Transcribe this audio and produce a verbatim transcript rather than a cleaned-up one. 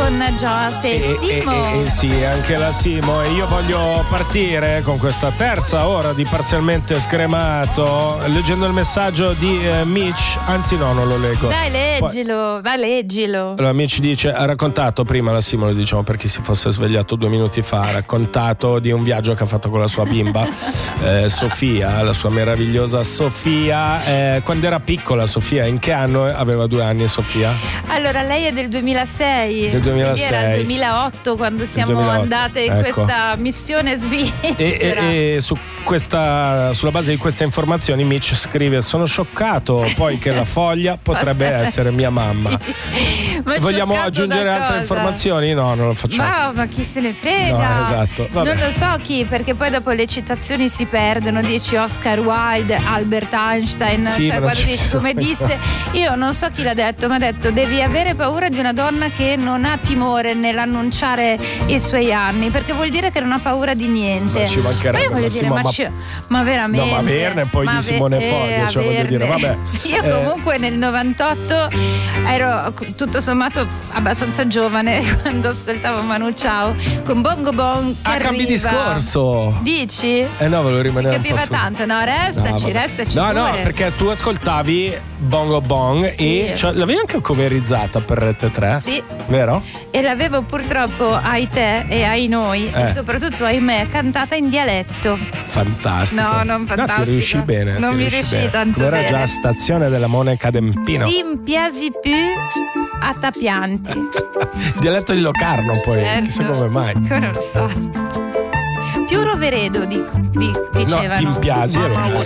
con Joas e, e Simo. E, e, e sì, anche la Simo. E io voglio partire con questa terza ora di Parzialmente Scremato leggendo il messaggio di eh, Mitch. Anzi no, non lo leggo. Dai, leggilo, Poi... vai, leggilo. Allora Mitch dice: ha raccontato, prima la Simo, lo diciamo per chi si fosse svegliato due minuti fa, ha raccontato di un viaggio che ha fatto con la sua bimba eh, Sofia, la sua meravigliosa Sofia. Eh, quando era piccola Sofia, in che anno aveva due anni Sofia? Allora lei è del duemilasei, del duemilasei. Era il duemilaotto quando siamo duemilaotto. Andate in ecco. questa missione svizzera. E, e, e su questa, sulla base di queste informazioni Mitch scrive: sono scioccato poi che la foglia potrebbe essere mia mamma. Ma vogliamo aggiungere altre cosa? informazioni? No, non lo facciamo. No, ma chi se ne frega? No, esatto. Vabbè. Non lo so chi, perché poi dopo le citazioni si perdono. Dici Oscar Wilde, Albert Einstein, sì, cioè quando dici come disse, io non so chi l'ha detto, ma ha detto: devi avere paura di una donna che non ha timore nell'annunciare i suoi anni, perché vuol dire che non ha paura di niente. Ma ci mancherebbe. Ma io voglio dire, ma, ma, ci, ma veramente. No, ma averne poi di Simone ve- Foglia, eh, cioè voglio dire, vabbè. Io eh. comunque nel novantotto ero tutto sommato abbastanza giovane quando ascoltavo Manu Chao con Bongo Bong. Ah, cambi discorso. Dici? Eh no, volevo rimanere si capiva un po' tanto, no, restaci, no, restaci no, pure. no, perché tu ascoltavi Bongo Bong sì. e cioè, l'avevi anche coverizzata per Rete tre? Sì. Vero? E l'avevo purtroppo ai te e ai noi eh. e soprattutto ai me cantata in dialetto. Fantastico. No, non fantastico. No, ti riusci bene. Non mi riusci riuscì tanto Come bene. Era già Stazione della Monica d'Empino. Rimpiasi più a tapianti. Dialetto di Locarno poi, certo. chissà come mai. Non lo so. Più Roveredo, dico, di, dicevano. No, Timpiasi.